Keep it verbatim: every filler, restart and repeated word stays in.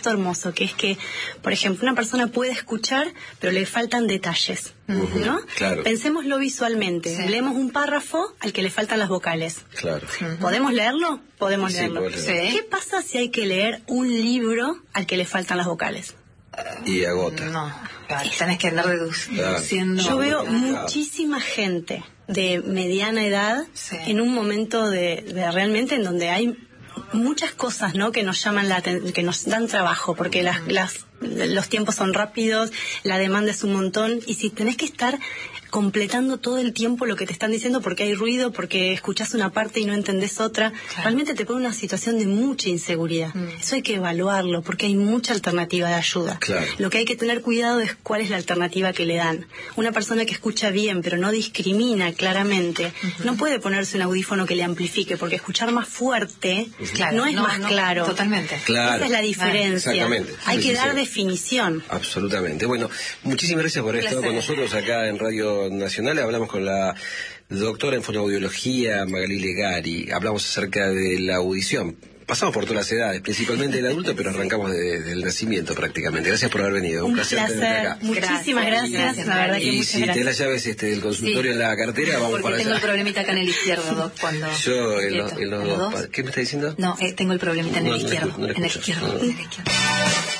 esto hermoso, que es que, por ejemplo, una persona puede escuchar, pero le faltan detalles, ¿no? Claro. Pensémoslo visualmente. Sí. Leemos un párrafo al que le faltan las vocales. Claro. ¿Podemos leerlo? Podemos Sí, leerlo. podés leerlo. Sí. ¿Qué pasa si hay que leer un libro al que le faltan las vocales? Y agota. No, claro, tenés que andar redu- Claro. reduciendo. Yo veo claro. muchísima gente de mediana edad Sí. en un momento de, de realmente en donde hay muchas cosas, ¿no?, que nos llaman la aten- que nos dan trabajo, porque las, las los tiempos son rápidos, la demanda es un montón, y si tenés que estar completando todo el tiempo lo que te están diciendo porque hay ruido, porque escuchás una parte y no entendés otra, Claro. realmente te pone una situación de mucha inseguridad. Mm. Eso hay que evaluarlo, porque hay mucha alternativa de ayuda. Claro. Lo que hay que tener cuidado es cuál es la alternativa que le dan. Una persona que escucha bien, pero no discrimina claramente, no puede ponerse un audífono que le amplifique, porque escuchar más fuerte Claro, no es no, más no, claro. totalmente. Claro. Esa es la diferencia. Exactamente. Hay Sí, que sí, dar sí. definición. Absolutamente. Bueno, muchísimas gracias por Un estar con placer. nosotros acá en Radio Nacional. Hablamos con la doctora en fonoaudiología Magalí Legari. Hablamos acerca de la audición. Pasamos por todas las edades, principalmente el adulto, pero arrancamos de- del nacimiento prácticamente. Gracias por haber venido. Un, Un placer, tenerte placer. acá. Muchísimas Gracias, gracias. gracias, La verdad que Y muchas si te gracias. las llaves este, del consultorio Sí. en la cartera, vamos Porque para tengo allá. el problemita acá en el izquierdo, Doc, cuando... Yo en los, Quieto. en los ¿En los dos. dos? pa- ¿Qué me está diciendo? No, eh, tengo el problemita en No, el no le izquierdo. escucho, no le En el escucho. izquierdo. No. En el izquierdo.